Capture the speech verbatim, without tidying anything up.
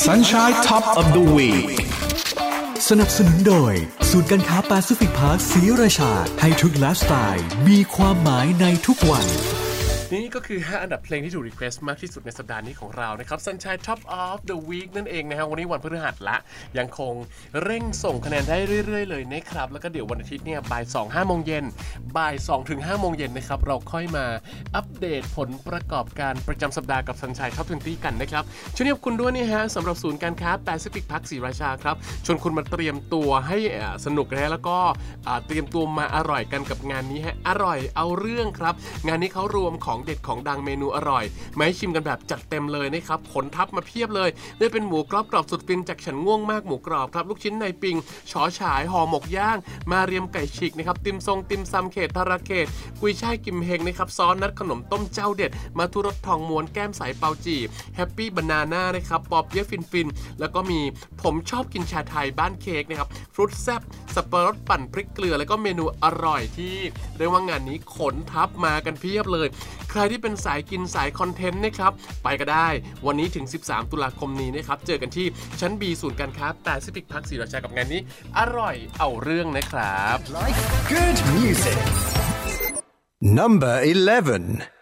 Sunshine Top of the Week สนับสนุนโดยศูนย์การค้าแปซิฟิกพาร์คศรีราชาให้ทุกไลฟ์สไตล์มีความหมายในทุกวันนี่ก็คือห้าอันดับเพลงที่ถูกรีเควสต์มากที่สุดในสัปดาห์นี้ของเรานะครับ Sunshine Top of the Week นั่นเองนะฮะวันนี้วันพฤหัสละยังคงเร่งส่งคะแนนได้เรื่อยๆเลยนะครับแล้วก็เดี๋ยววันอาทิตย์เนี่ยบ่ายสอง ห้าโมงเย็นบ่ายสองถึงห้าโมงเย็นนะครับเราค่อยมาอัปเดตผลประกอบการประจำสัปดาห์กับ Sunshine Top ยี่สิบกันนะครับช่วงนี้ขอบคุณด้วยนี่ฮะสำหรับศูนย์การค้าแปซิฟิกพาร์คศรีราชาครับชวนคุณมาเตรียมตัวให้สนุกนะฮะแล้วก็เตรียมตัวมาอร่อยกันกับงานนี้ฮะอร่อยเอาเรื่องครับงานนี้เขารวมของเด็ดของดังเมนูอร่อยมาให้ชิมกันแบบจัดเต็มเลยนะครับขนทับมาเพียบเลยได้เป็นหมูกรอบกรอบสุดฟินจากฉันง่วงมากหมูกรอบครับลูกชิ้นในปิงฉอฉายห่อหมกย่างมาเรียมไก่ฉีกนะครับติมซงติมซำเขตทาราเขตกุยช่ายกิมเฮงนะครับซอสนัดขนมต้มเจ้าเด็ดมาทุรสทองม้วนแก้มสายเปาจีแฮปปี้บานาน่านะครับปอเปี๊ยะฟินฟินแล้วก็มีผมชอบกินชาไทยบ้านเค้กนะครับฟรุตแซ่บสับปะรดปั่นพริกเกลือแล้วก็เมนูอร่อยที่เรียกว่างานนี้ขนทับมากันเพียบเลยใครที่เป็นสายกินสายคอนเทนต์นะครับไปก็ได้วันนี้ถึงสิบสามตุลาคมนี้นะครับเจอกันที่ชั้น B ศูนย์การค้าแปซิฟิกพาร์คศรีราชากับงานนี้อร่อยเอาเรื่องนะครับ Like good music Number eleven